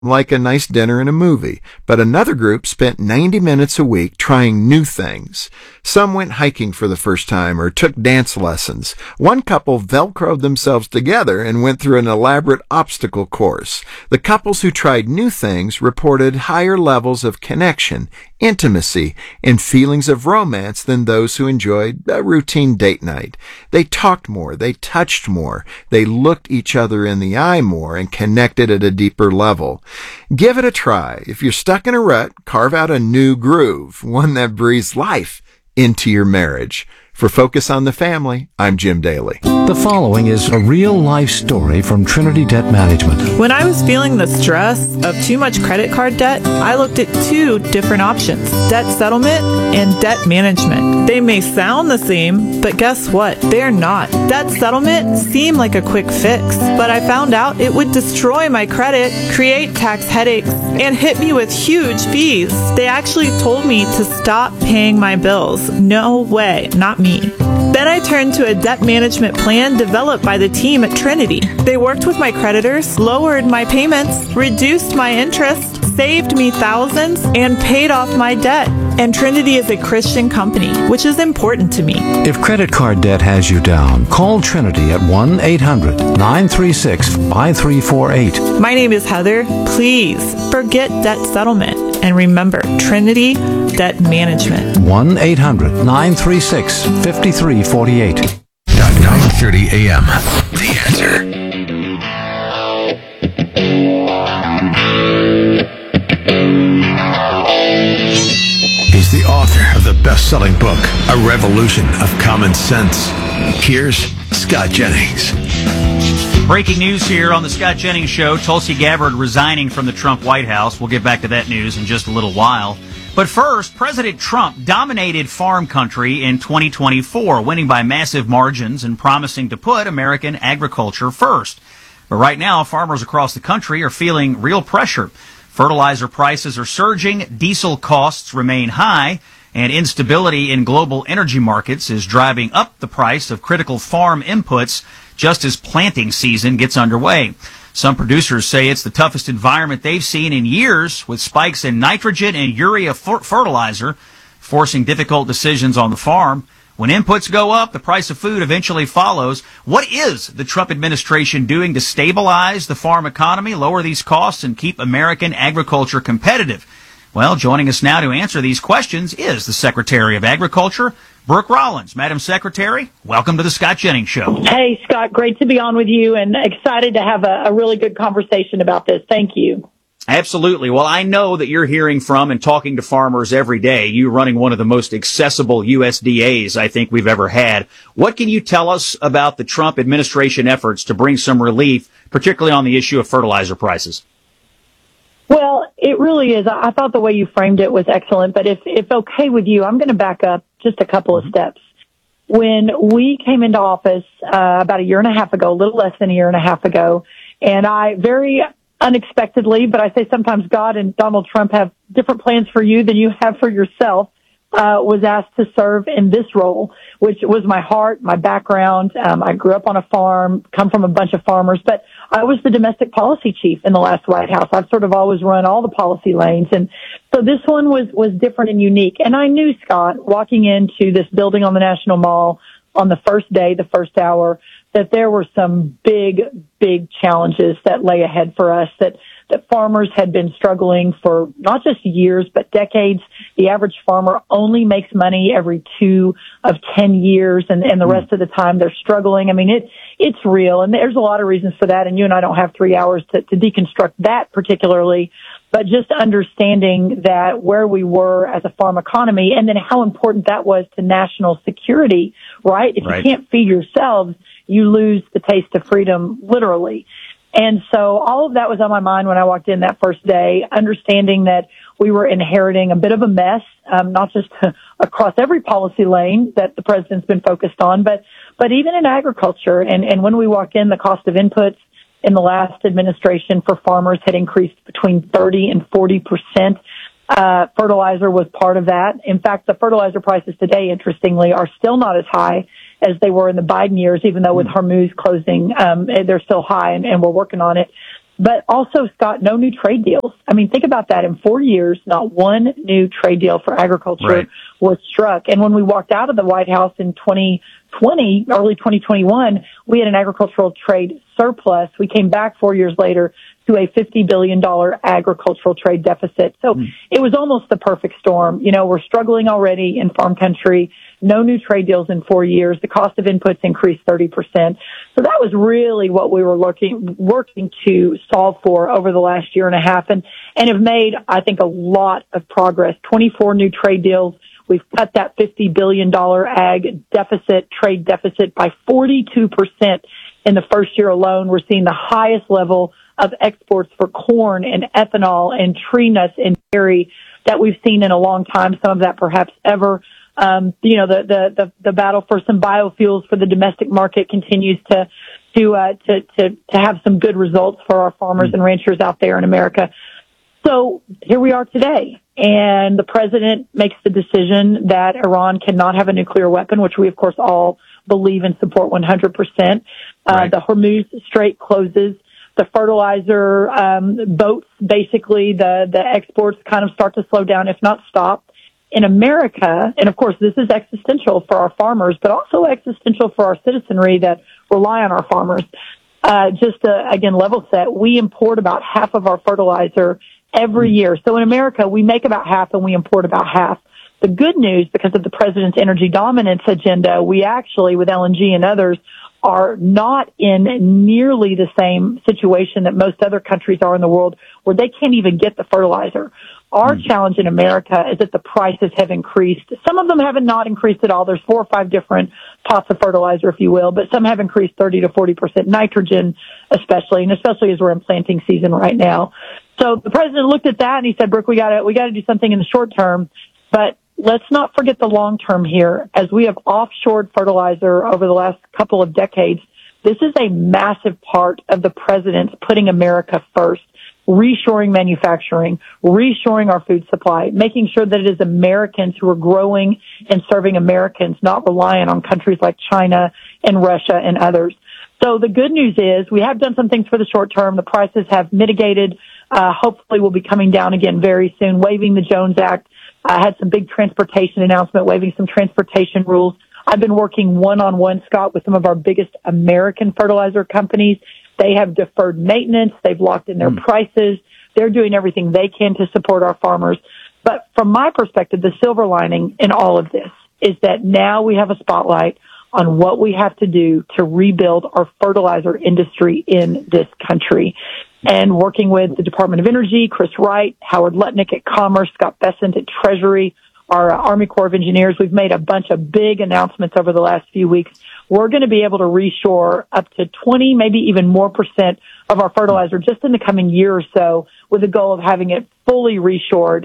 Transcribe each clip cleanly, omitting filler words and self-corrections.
like a nice dinner and a movie, but another group spent 90 minutes a week trying new things. Some went hiking for the first time or took dance lessons. One couple Velcroed themselves together and went through an elaborate obstacle course. The couples who tried new things reported higher levels of connection, intimacy, and feelings of romance than those who enjoyed a routine date night. They talked more, they touched more, they looked each other in the eye more and connected at a deeper level. Give it a try. If you're stuck in a rut, carve out a new groove, one that breathes life into your marriage. For Focus on the Family, I'm Jim Daly. The following is a real-life story from Trinity Debt Management. When I was feeling the stress of too much credit card debt, I looked at two different options: debt settlement and debt management. They may sound the same, but guess what? They're not. Debt settlement seemed like a quick fix, but I found out it would destroy my credit, create tax headaches, and hit me with huge fees. They actually told me to stop paying my bills. No way, not me. Then I turned to a debt management plan developed by the team at Trinity. They worked with my creditors, lowered my payments, reduced my interest, saved me thousands, and paid off my debt. And Trinity is a Christian company, which is important to me. If credit card debt has you down, call Trinity at 1-800-936-5348. My name is Heather. Please forget debt settlement. And remember, Trinity Debt Management. 1-800-936-5348. 9:30 a.m. The Answer. He's the author of the best-selling book, A Revolution of Common Sense. Here's Scott Jennings. Breaking news here on the Scott Jennings Show. Tulsi Gabbard resigning from the Trump White House. We'll get back to that news in just a little while. But first, President Trump dominated farm country in 2024, winning by massive margins and promising to put American agriculture first. But right now, farmers across the country are feeling real pressure. Fertilizer prices are surging, diesel costs remain high, and instability in global energy markets is driving up the price of critical farm inputs just as planting season gets underway. Some producers say it's the toughest environment they've seen in years, with spikes in nitrogen and urea fertilizer forcing difficult decisions on the farm. When inputs go up, the price of food eventually follows. What is the Trump administration doing to stabilize the farm economy, lower these costs, and keep American agriculture competitive? Well, joining us now to answer these questions is the Secretary of Agriculture, Brooke Rollins. Madam Secretary, welcome to the Scott Jennings Show. Hey, Scott, great to be on with you and excited to have a really good conversation about this. Thank you. Absolutely. Well, I know that you're hearing from and talking to farmers every day. You're running one of the most accessible USDAs I think we've ever had. What can you tell us about the Trump administration efforts to bring some relief, particularly on the issue of fertilizer prices? Well, it really is. I thought the way you framed it was excellent, but if okay with you, I'm going to back up just a couple of steps. When we came into office about a year and a half ago, a little less than a year and a half ago, and I very unexpectedly, but I say sometimes God and Donald Trump have different plans for you than you have for yourself, was asked to serve in this role, which was my heart, my background. I grew up on a farm, come from a bunch of farmers, but I was the domestic policy chief in the last White House. I've sort of always run all the policy lanes. And so this one was different and unique. And I knew, Scott, walking into this building on the National Mall on the first day, the first hour, that there were some big, big challenges that lay ahead for us, that farmers had been struggling for not just years, but decades. The average farmer only makes money every 2 of 10 years, and the rest of the time they're struggling. I mean, it's real, and there's a lot of reasons for that, and you and I don't have 3 hours to deconstruct that particularly, but just understanding that where we were as a farm economy and then how important that was to national security, right? If you can't feed yourselves, you lose the taste of freedom, literally. And so all of that was on my mind when I walked in that first day, understanding that we were inheriting a bit of a mess, not just across every policy lane that the president's been focused on, but even in agriculture. And when we walked in, the cost of inputs in the last administration for farmers had increased between 30 and 40%. Fertilizer was part of that. In fact, the fertilizer prices today, interestingly, are still not as high as they were in the Biden years, even though with Hormuz closing, they're still high and we're working on it. But also, Scott, no new trade deals. I mean, think about that. In 4 years, not one new trade deal for agriculture was struck. And when we walked out of the White House in 2020, early 2021, we had an agricultural trade surplus. We came back 4 years later to a $50 billion agricultural trade deficit. So it was almost the perfect storm. You know, we're struggling already in farm country. No new trade deals in 4 years. The cost of inputs increased 30%. So that was really what we were working to solve for over the last year and a half, and have made, I think, a lot of progress. 24 new trade deals. We've cut that $50 billion trade deficit by 42% in the first year alone. We're seeing the highest level of exports for corn and ethanol and tree nuts and dairy that we've seen in a long time, some of that perhaps ever. You know, the battle for some biofuels for the domestic market continues to have some good results for our farmers and ranchers out there in America. So here we are today, and the president makes the decision that Iran cannot have a nuclear weapon, which we of course all believe and support 100%. The Hormuz Strait closes. The fertilizer boats, basically the exports kind of start to slow down, if not stop. In America, and of course this is existential for our farmers, but also existential for our citizenry that rely on our farmers. Just to, again, level set, we import about half of our fertilizer every year. So in America, we make about half and we import about half. The good news, because of the president's energy dominance agenda, we actually, with LNG and others, are not in nearly the same situation that most other countries are in the world, where they can't even get the fertilizer. Our challenge in America is that the prices have increased. Some of them have not increased at all. There's 4 or 5 different pots of fertilizer, if you will, but some have increased 30 to 40%, nitrogen especially, and especially as we're in planting season right now. So the president looked at that and he said, Brooke, we gotta do something in the short term, but let's not forget the long term here. As we have offshored fertilizer over the last couple of decades, this is a massive part of the president's putting America first. Reshoring manufacturing, reshoring our food supply, making sure that it is Americans who are growing and serving Americans, not reliant on countries like China and Russia and others. So the good news is we have done some things for the short term. The prices have mitigated. Hopefully we'll be coming down again very soon, waiving the Jones Act. I had some big transportation announcement, waiving some transportation rules. I've been working one-on-one, Scott, with some of our biggest American fertilizer companies. They have deferred maintenance. They've locked in their prices. They're doing everything they can to support our farmers. But from my perspective, the silver lining in all of this is that now we have a spotlight on what we have to do to rebuild our fertilizer industry in this country. And working with the Department of Energy, Chris Wright, Howard Lutnick at Commerce, Scott Bessent at Treasury, our Army Corps of Engineers, we've made a bunch of big announcements over the last few weeks. We're going to be able to reshore up to 20, maybe even more % of our fertilizer just in the coming year or so, with the goal of having it fully reshored,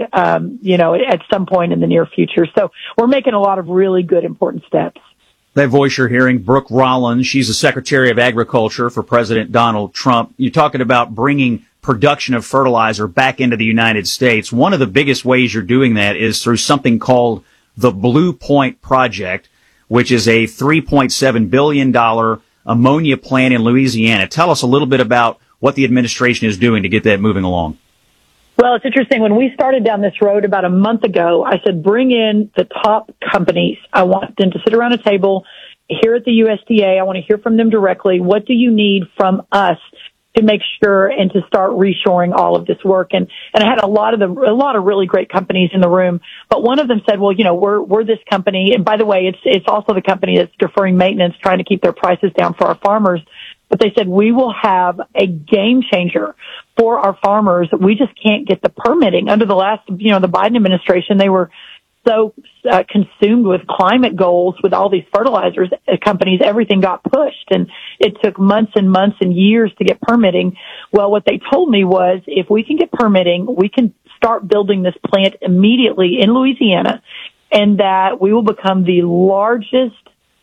at some point in the near future. So we're making a lot of really good, important steps. That voice you're hearing, Brooke Rollins, she's the Secretary of Agriculture for President Donald Trump. You're talking about bringing production of fertilizer back into the United States. One of the biggest ways you're doing that is through something called the Blue Point Project, which is a $3.7 billion ammonia plant in Louisiana. Tell us a little bit about what the administration is doing to get that moving along. Well, it's interesting. When we started down this road about a month ago, I said, bring in the top companies. I want them to sit around a table here at the USDA. I want to hear from them directly. What do you need from us to make sure and to start reshoring all of this work? And I had a lot of really great companies in the room, but one of them said, well, we're this company. And by the way, it's also the company that's deferring maintenance, trying to keep their prices down for our farmers. But they said, we will have a game changer for our farmers. We just can't get the permitting. Under the last, the Biden administration, they were so consumed with climate goals with all these fertilizers companies, everything got pushed, and it took months and months and years to get permitting. Well, what they told me was, if we can get permitting, we can start building this plant immediately in Louisiana, and that we will become the largest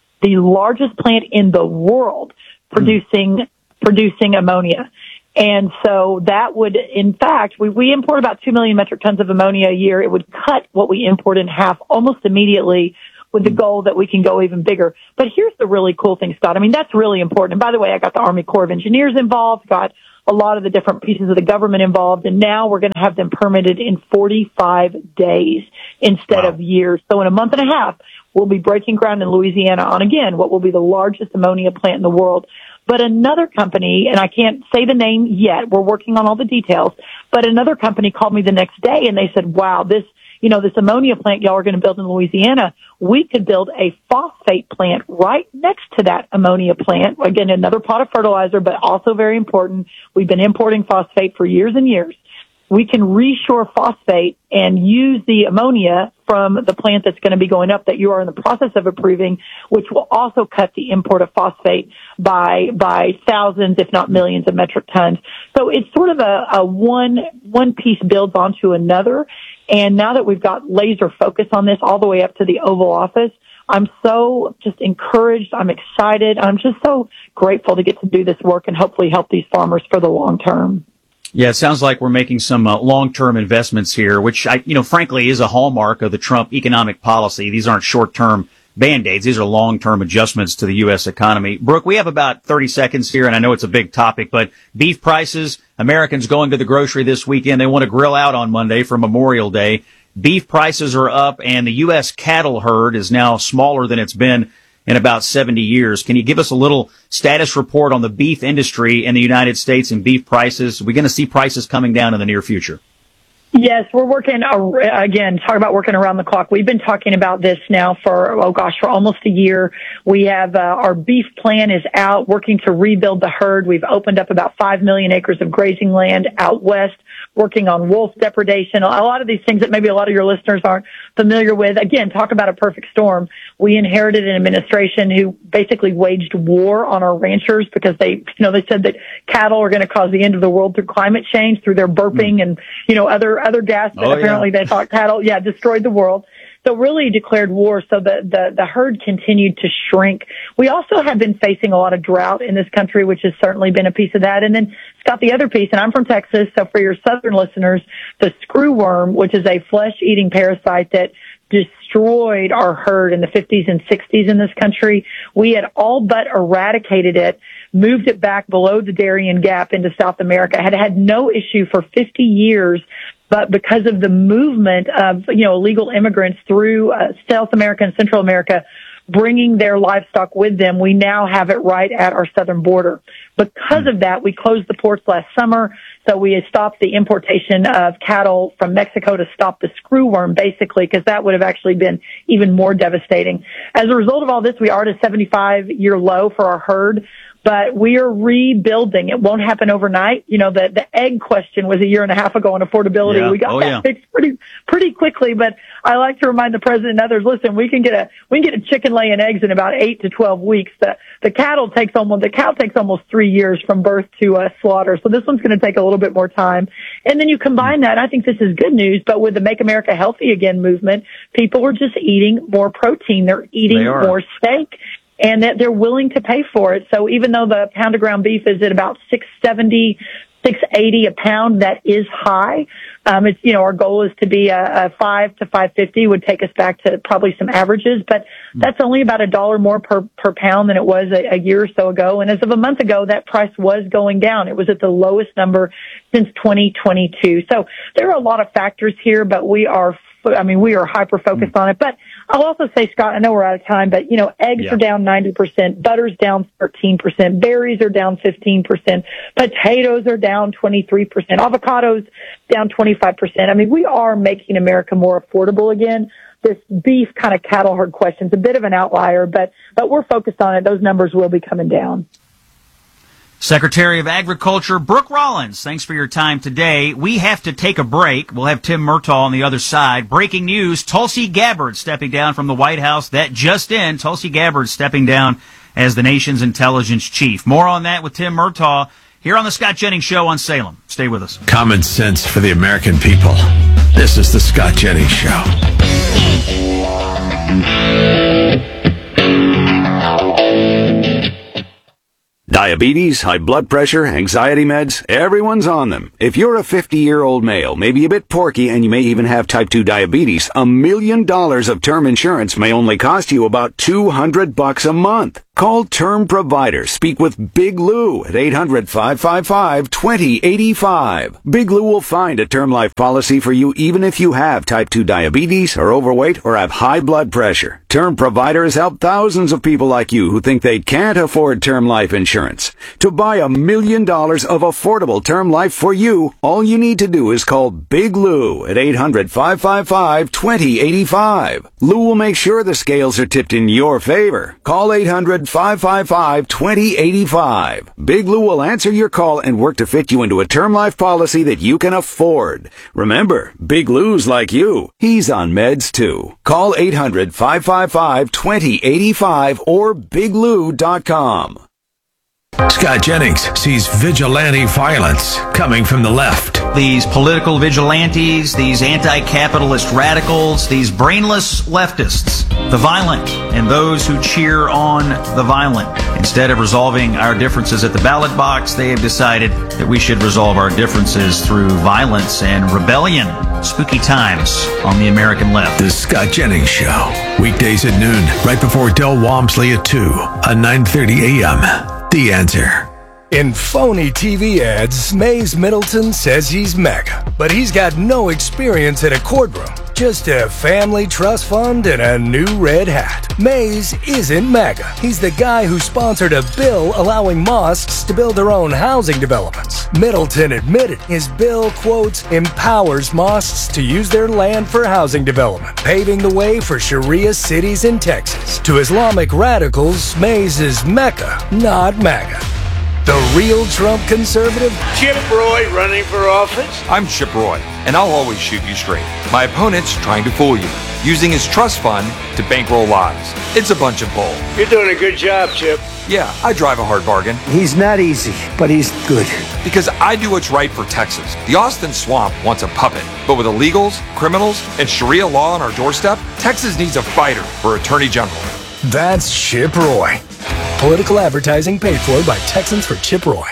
plant in the world producing ammonia. And so that would, in fact, we import about 2 million metric tons of ammonia a year. It would cut what we import in half almost immediately, with the goal that we can go even bigger. But here's the really cool thing, Scott. I mean, that's really important. And by the way, I got the Army Corps of Engineers involved, got a lot of the different pieces of the government involved. And now we're going to have them permitted in 45 days instead of years. So in a month and a half, we'll be breaking ground in Louisiana on, again, what will be the largest ammonia plant in the world. But another company, and I can't say the name yet, we're working on all the details, but another company called me the next day and they said, wow, this ammonia plant y'all are going to build in Louisiana, we could build a phosphate plant right next to that ammonia plant. Again, another pot of fertilizer, but also very important. We've been importing phosphate for years and years. We can reshore phosphate and use the ammonia from the plant that's going to be going up that you are in the process of approving, which will also cut the import of phosphate by thousands, if not millions of metric tons. So it's sort of a one piece builds onto another. And now that we've got laser focus on this all the way up to the Oval Office, I'm so just encouraged. I'm excited. I'm just so grateful to get to do this work and hopefully help these farmers for the long term. Yeah, it sounds like we're making some long-term investments here, which, frankly, is a hallmark of the Trump economic policy. These aren't short-term Band-Aids. These are long-term adjustments to the U.S. economy. Brooke, we have about 30 seconds here, and I know it's a big topic, but beef prices, Americans going to the grocery this weekend, they want to grill out on Monday for Memorial Day. Beef prices are up, and the U.S. cattle herd is now smaller than it's been in about 70 years. Can you give us a little status report on the beef industry in the United States and beef prices? Are we going to see prices coming down in the near future? Yes, we're working, again, talk about working around the clock. We've been talking about this now for almost a year. We have, our beef plan is out, working to rebuild the herd. We've opened up about 5 million acres of grazing land out west, working on wolf depredation, a lot of these things that maybe a lot of your listeners aren't familiar with. Again, talk about a perfect storm. We inherited an administration who basically waged war on our ranchers because they said that cattle are going to cause the end of the world through climate change, through their burping and, other gas that apparently they thought cattle, destroyed the world. So really declared war. So the herd continued to shrink. We also have been facing a lot of drought in this country, which has certainly been a piece of that. And then, Scott, the other piece, and I'm from Texas, so for your southern listeners, the screwworm, which is a flesh-eating parasite that destroyed our herd in the 50s and 60s in this country. We had all but eradicated it, moved it back below the Darien Gap into South America, had no issue for 50 years. But because of the movement of, illegal immigrants through South America and Central America, bringing their livestock with them, we now have it right at our southern border. Because of that, we closed the ports last summer, so we had stopped the importation of cattle from Mexico to stop the screwworm, basically, because that would have actually been even more devastating. As a result of all this, we are at a 75-year low for our herd. But we are rebuilding. It won't happen overnight. The egg question was a year and a half ago on affordability. Yeah. We got that fixed pretty quickly. But I like to remind the president and others, listen, we can get a chicken laying eggs in about 8 to 12 weeks. The cow takes almost 3 years from birth to slaughter. So this one's going to take a little bit more time. And then you combine that. I think this is good news, but with the Make America Healthy Again movement, people are just eating more protein. They're eating more steak. And that they're willing to pay for it. So even though the pound of ground beef is at about $6.70, $6.80 a pound, that is high. It's, our goal is to be a $5 to $5.50 would take us back to probably some averages, but that's only about $1 more per pound than it was a year or so ago. And as of a month ago, that price was going down. It was at the lowest number since 2022. So there are a lot of factors here, but we are hyper focused on it. But I'll also say, Scott, I know we're out of time, but, eggs are down 90%, butter's down 13%, berries are down 15%, potatoes are down 23%, avocados down 25%. We are making America more affordable again. This beef kind of cattle herd question is a bit of an outlier, but we're focused on it. Those numbers will be coming down. Secretary of Agriculture Brooke Rollins, thanks for your time today. We have to take a break. We'll have Tim Murtaugh on the other side. Breaking news, Tulsi Gabbard stepping down from the White House. That just in, Tulsi Gabbard stepping down as the nation's intelligence chief. More on that with Tim Murtaugh here on the Scott Jennings Show on Salem. Stay with us. Common sense for the American people. This is the Scott Jennings Show. Diabetes, high blood pressure, anxiety meds, everyone's on them. If you're a 50-year-old male, maybe a bit porky, and you may even have type 2 diabetes, $1 million of term insurance may only cost you about $200 a month. Call Term Provider. Speak with Big Lou at 800-555-2085. Big Lou will find a term life policy for you even if you have type 2 diabetes, are overweight, or have high blood pressure. Term Provider has helped thousands of people like you who think they can't afford term life insurance. To buy $1 million of affordable term life for you, all you need to do is call Big Lou at 800-555-2085. Lou will make sure the scales are tipped in your favor. Call 800-555-2085. Big Lou will answer your call and work to fit you into a term life policy that you can afford. Remember, Big Lou's like you. He's on meds too. Call 800-555-2085 or biglou.com. Scott Jennings sees vigilante violence coming from the left. These political vigilantes, these anti-capitalist radicals, these brainless leftists, the violent, and those who cheer on the violent. Instead of resolving our differences at the ballot box, they have decided that we should resolve our differences through violence and rebellion. Spooky times on the American left. The Scott Jennings Show. Weekdays at noon, right before Del Walmsley at 2 on 9:30 a.m. The Answer. In phony TV ads, Mays Middleton says he's mega, but he's got no experience at a courtroom. Just a family trust fund and a new red hat. Mays isn't mega. He's the guy who sponsored a bill allowing mosques to build their own housing developments. Middleton admitted his bill, quote, empowers mosques to use their land for housing development, paving the way for Sharia cities in Texas. To Islamic radicals, Mays is Mecca, not MAGA. The real Trump conservative? Chip Roy running for office? I'm Chip Roy, and I'll always shoot you straight. My opponent's trying to fool you, using his trust fund to bankroll lies. It's a bunch of bull. You're doing a good job, Chip. Yeah, I drive a hard bargain. He's not easy, but he's good. Because I do what's right for Texas. The Austin Swamp wants a puppet, but with illegals, criminals, and Sharia law on our doorstep, Texas needs a fighter for Attorney General. That's Chip Roy. Political advertising paid for by Texans for Chip Roy.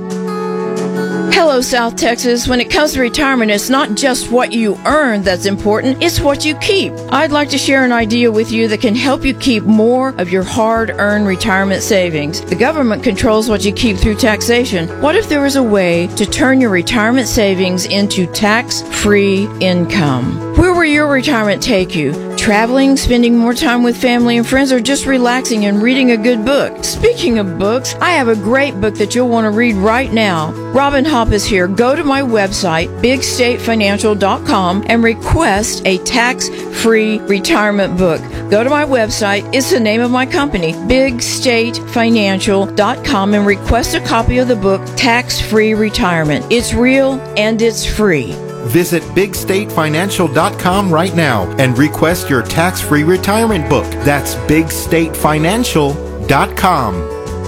Hello, South Texas. When it comes to retirement, it's not just what you earn that's important, it's what you keep. I'd like to share an idea with you that can help you keep more of your hard-earned retirement savings. The government controls what you keep through taxation. What if there was a way to turn your retirement savings into tax-free income? Where will your retirement take you? Traveling, spending more time with family and friends, or just relaxing and reading a good book? Speaking of books, I have a great book that you'll want to read right now. Robin Hopp is here. Go to my website, BigStateFinancial.com, and request a tax-free retirement book. Go to my website. It's the name of my company, BigStateFinancial.com, and request a copy of the book, Tax-Free Retirement. It's real and it's free. Visit BigStateFinancial.com right now and request your tax-free retirement book. That's BigStateFinancial.com.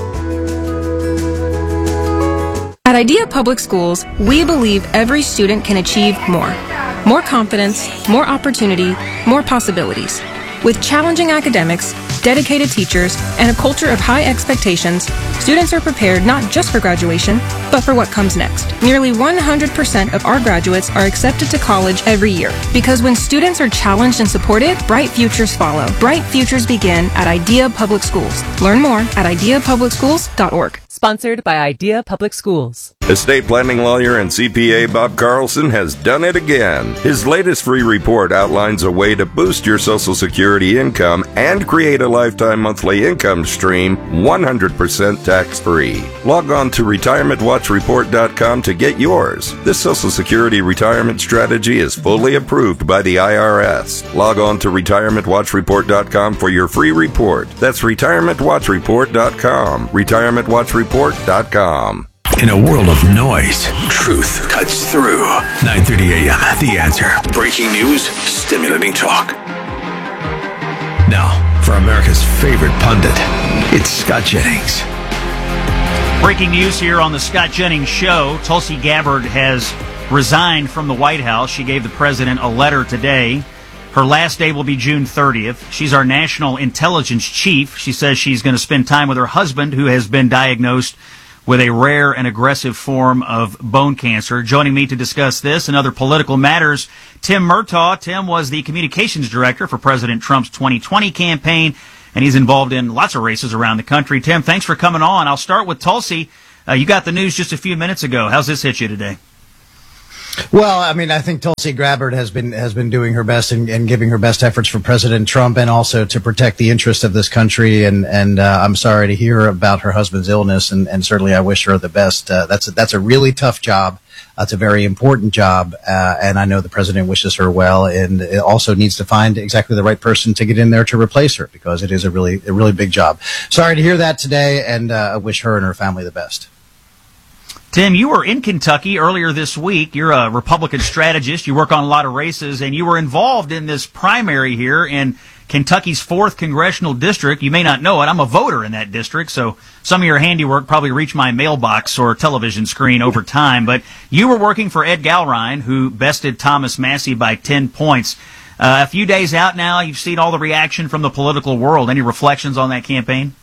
At Idea Public Schools, we believe every student can achieve more. More confidence, more opportunity, more possibilities. With challenging academics, dedicated teachers, and a culture of high expectations, students are prepared not just for graduation, but for what comes next. Nearly 100% of our graduates are accepted to college every year. Because when students are challenged and supported, bright futures follow. Bright futures begin at Idea Public Schools. Learn more at ideapublicschools.org. Sponsored by Idea Public Schools. Estate planning lawyer and CPA Bob Carlson has done it again. His latest free report outlines a way to boost your Social Security income and create a lifetime monthly income stream 100% tax-free. Log on to retirementwatchreport.com to get yours. This Social Security retirement strategy is fully approved by the IRS. Log on to retirementwatchreport.com for your free report. That's retirementwatchreport.com. retirementwatchreport.com. In a world of noise, truth cuts through. 9:30 a.m. The Answer. Breaking news, stimulating talk. Now, for America's favorite pundit, it's Scott Jennings. Breaking news here on the Scott Jennings Show. Tulsi Gabbard has resigned from the White House. She gave the president a letter today Her last day will be June 30th. She's our national intelligence chief. She says she's going to spend time with her husband, who has been diagnosed with a rare and aggressive form of bone cancer. Joining me to discuss this and other political matters, Tim Murtaugh. Tim was the communications director for President Trump's 2020 campaign, and he's involved in lots of races around the country. Tim, thanks for coming on. I'll start with Tulsi. You got the news just a few minutes ago. How's this hit you today? Well, I mean, I think Tulsi Gabbard has been doing her best and giving her best efforts for President Trump and also to protect the interests of this country. And I'm sorry to hear about her husband's illness, and certainly I wish her the best. That's a really tough job. It's a very important job, and I know the president wishes her well, and it also needs to find exactly the right person to get in there to replace her, because it is a really big job. Sorry to hear that today, and I wish her and her family the best. Tim, you were in Kentucky earlier this week. You're a Republican strategist. You work on a lot of races, and you were involved in this primary here in Kentucky's 4th congressional district. You may not know it. I'm a voter in that district, so some of your handiwork probably reached my mailbox or television screen over time. But you were working for Ed Gallrein, who bested Thomas Massie by 10 points. A few days out now, you've seen all the reaction from the political world. Any reflections on that campaign?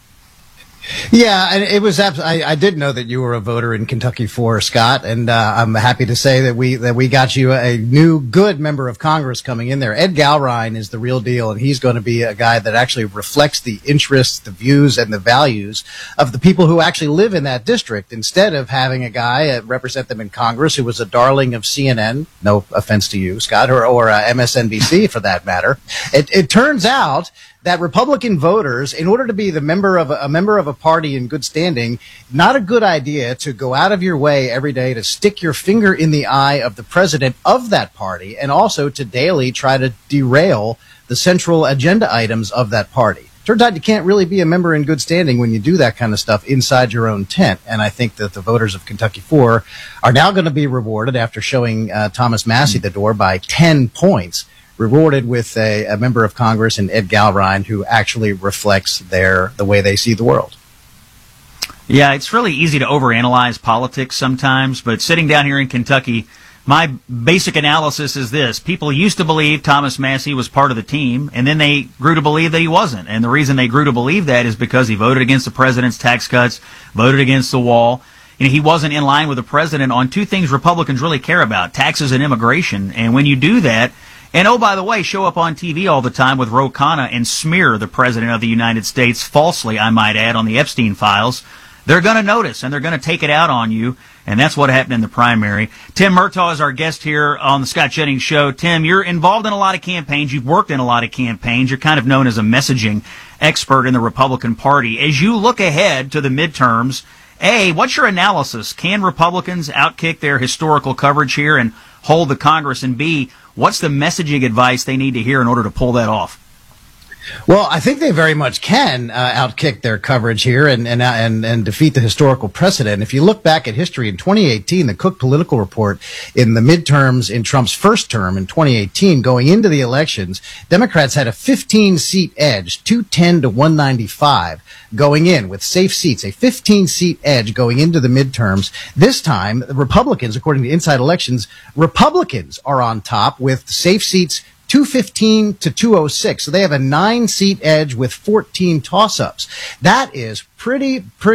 Yeah, and it was. I did know that you were a voter in Kentucky for Scott, and I'm happy to say that we got you a new good member of Congress coming in there. Ed Gallrein is the real deal, and he's going to be a guy that actually reflects the interests, the views, and the values of the people who actually live in that district. Instead of having a guy represent them in Congress who was a darling of CNN, no offense to you, Scott, or MSNBC for that matter. It turns out that Republican voters, in order to be the member of a party in good standing, not a good idea to go out of your way every day to stick your finger in the eye of the president of that party, and also to daily try to derail the central agenda items of that party. Turns out you can't really be a member in good standing when you do that kind of stuff inside your own tent. And I think that the voters of Kentucky 4 are now going to be rewarded after showing Thomas Massie the door by 10 points. Rewarded with a member of Congress and Ed Gallrein who actually reflects the way they see the world. Yeah, it's really easy to overanalyze politics sometimes, but sitting down here in Kentucky, my basic analysis is this. People used to believe Thomas Massie was part of the team, and then they grew to believe that he wasn't. And the reason they grew to believe that is because he voted against the president's tax cuts, voted against the wall. You know, he wasn't in line with the president on two things Republicans really care about, taxes and immigration. And when you do that, and oh, by the way, show up on TV all the time with Ro Khanna and smear the President of the United States falsely, I might add, on the Epstein files, they're going to notice and they're going to take it out on you. And that's what happened in the primary. Tim Murtaugh is our guest here on the Scott Jennings Show. Tim, you're involved in a lot of campaigns. You've worked in a lot of campaigns. You're kind of known as a messaging expert in the Republican Party. As you look ahead to the midterms, A, what's your analysis? Can Republicans outkick their historical coverage here and hold the Congress? And B, what's the messaging advice they need to hear in order to pull that off? Well, I think they very much can outkick their coverage here and defeat the historical precedent. If you look back at history in 2018, the Cook Political Report in the midterms in Trump's first term in 2018, going into the elections, Democrats had a 15-seat edge, 210 to 195, going in with safe seats, a 15-seat edge going into the midterms. This time, the Republicans, according to Inside Elections, Republicans are on top with safe seats 215 to 206. So they have a 9-seat edge with 14 toss-ups. That is pretty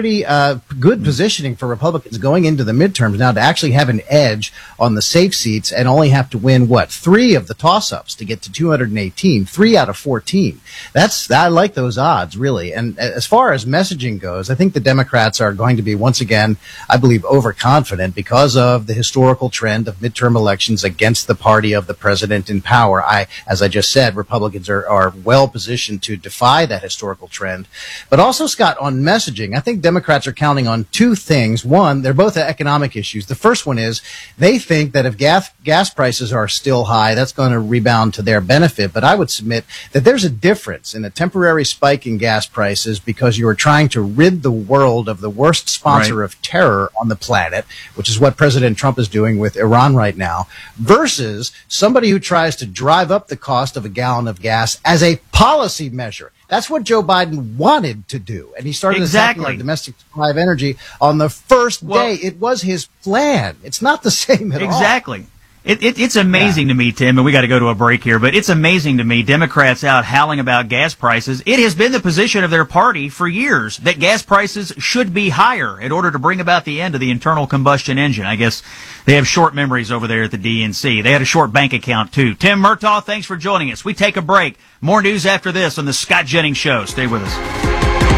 good positioning for Republicans going into the midterms now to actually have an edge on the safe seats and only have to win, 3 of the toss-ups to get to 218, 3 out of 14. I like those odds, really. And as far as messaging goes, I think the Democrats are going to be, once again, I believe, overconfident because of the historical trend of midterm elections against the party of the president in power. As I just said, Republicans are well positioned to defy that historical trend. But also, Scott, on messaging, I think Democrats are counting on 2 things. One, they're both economic issues. The first one is they think that if gas prices are still high, that's going to rebound to their benefit. But I would submit that there's a difference in a temporary spike in gas prices because you are trying to rid the world of the worst sponsor of terror on the planet, which is what President Trump is doing with Iran right now, versus somebody who tries to drive up the cost of a gallon of gas as a policy measure. That's what Joe Biden wanted to do. And he started attacking our domestic supply of energy on the first day. It was his plan. It's not the same at all. It's amazing to me, Tim, and we got to go to a break here, but it's amazing to me, Democrats out howling about gas prices. It has been the position of their party for years that gas prices should be higher in order to bring about the end of the internal combustion engine. I guess they have short memories over there at the DNC. They had a short bank account, too. Tim Murtaugh, thanks for joining us. We take a break. More news after this on the Scott Jennings Show. Stay with us.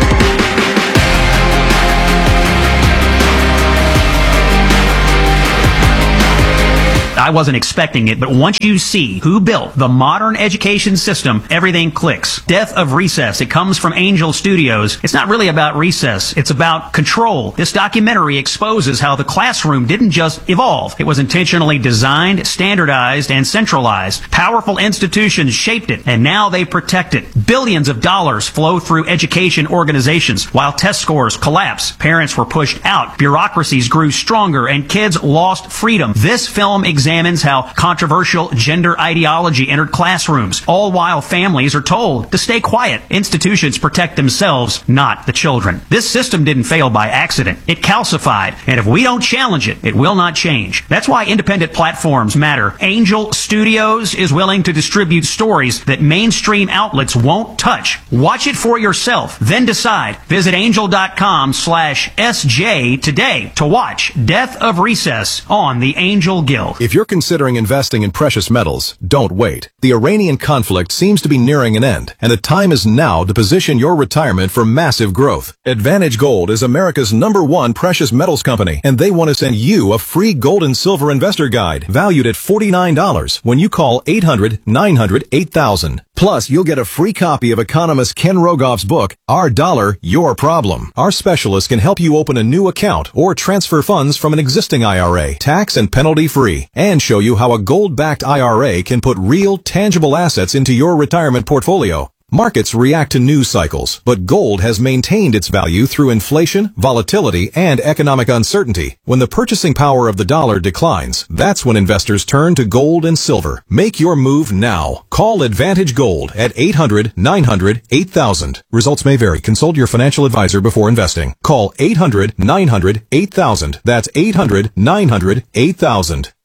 I wasn't expecting it, but once you see who built the modern education system, everything clicks. Death of Recess. It comes from Angel Studios. It's not really about recess. It's about control. This documentary exposes how the classroom didn't just evolve. It was intentionally designed, standardized, and centralized. Powerful institutions shaped it, and now they protect it. Billions of dollars flow through education organizations. While test scores collapsed, parents were pushed out, bureaucracies grew stronger, and kids lost freedom. This film examines how controversial gender ideology entered classrooms, all while families are told to stay quiet. Institutions protect themselves, not the children. This system didn't fail by accident. It calcified, and if we don't challenge it, it will not change. That's why independent platforms matter. Angel Studios is willing to distribute stories that mainstream outlets won't touch. Watch it for yourself, then decide. Visit angel.com/SJ today to watch Death of Recess on the Angel Guild. If you're considering investing in precious metals, don't wait. The Iranian conflict seems to be nearing an end, and the time is now to position your retirement for massive growth. Advantage Gold is America's #1 precious metals company, and they want to send you a free gold and silver investor guide valued at $49 when you call 800-900-8000. Plus, you'll get a free copy of economist Ken Rogoff's book, Our Dollar, Your Problem. Our specialists can help you open a new account or transfer funds from an existing IRA, tax and penalty free, and show you how a gold-backed IRA can put real, tangible assets into your retirement portfolio. Markets react to news cycles, but gold has maintained its value through inflation, volatility, and economic uncertainty. When the purchasing power of the dollar declines, that's when investors turn to gold and silver. Make your move now. Call Advantage Gold at 800-900-8000. Results may vary. Consult your financial advisor before investing. Call 800-900-8000. That's 800-900-8000.